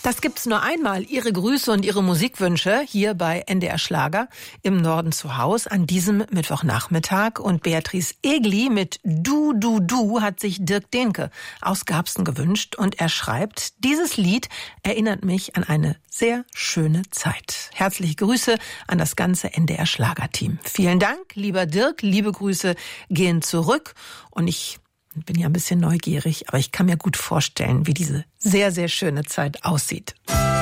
Das gibt's nur einmal. Ihre Grüße und Ihre Musikwünsche hier bei NDR Schlager im Norden zu Haus an diesem Mittwochnachmittag. Und Beatrice Egli mit Du, Du, Du hat sich Dirk Dehnke aus Garbsen gewünscht. Und er schreibt, dieses Lied erinnert mich an eine sehr schöne Zeit. Herzliche Grüße an das ganze NDR Schlagerteam. Vielen Dank, lieber Dirk. Liebe Grüße gehen zurück. Und ich bin ja ein bisschen neugierig, aber ich kann mir gut vorstellen, wie diese sehr, sehr schöne Zeit aussieht.